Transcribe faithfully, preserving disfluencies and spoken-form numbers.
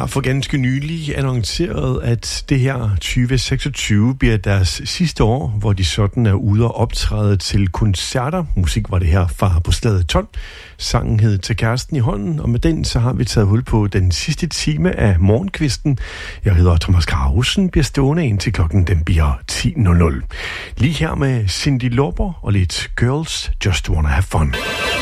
har for ganske nylig annonceret, at det her tyve seksogtyve bliver deres sidste år, hvor de sådan er ude og optræde til koncerter. Musik var det her fra på stedet tolv. Sangen hed Til kæresten i hånden, og med den så har vi taget hul på den sidste time af morgenkvisten. Jeg hedder Thomas Krausen, bliver stående indtil klokken den bliver ti nul nul. Lige her med Cyndi Lauper og lidt Girls Just Wanna Have Fun.